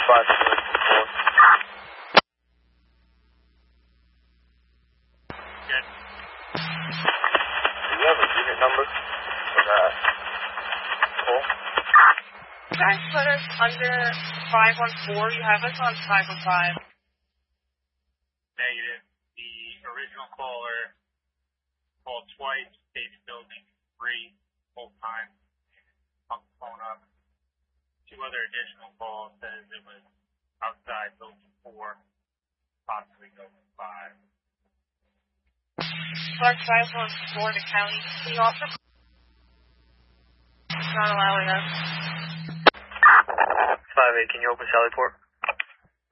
Good. Do you have a unit number for that call? You guys put us under 514. You have us on 515. Negative. The original caller called twice, stated building 3 full time. Hung the phone up. 2 other additional calls says it was outside building 4, possibly building 5. Clark 514 to county. Can you offer? It's not allowing us. 5-8, can you open Sallyport?